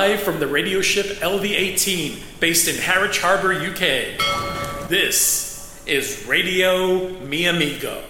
live from the radio ship LV-18, based in Harwich Harbour, UK. This is Radio Mi Amigo.